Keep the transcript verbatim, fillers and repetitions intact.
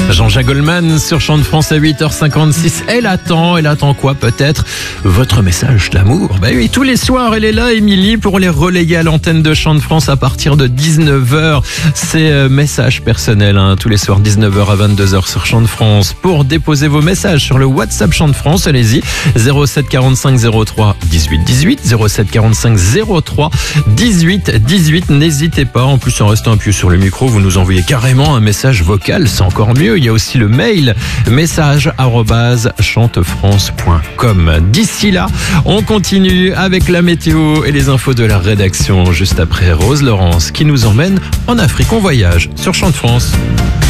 Jean-Jacques Goldman sur Chant de France à huit heures cinquante-six. Elle attend, elle attend quoi peut-être? Votre message d'amour. Ben oui, tous les soirs, elle est là, Émilie, pour les relayer à l'antenne de Chant de France à partir de dix-neuf heures. C'est euh, message personnel, hein, tous les soirs, dix-neuf heures à vingt-deux heures sur Chant de France. Pour déposer vos messages sur le WhatsApp Chant de France, allez-y, zéro sept quarante-cinq zéro trois dix-huit dix-huit, zéro sept quarante-cinq zéro trois dix-huit dix-huit. N'hésitez pas, en plus en restant un pied sur le micro, vous nous envoyez carrément un message vocal, c'est encore mieux. Il y a aussi le mail, message arobase chantefrance point com. D'ici là, on continue avec la météo et les infos de la rédaction, juste après Rose Laurence qui nous emmène en Afrique. On voyage sur Chant de France.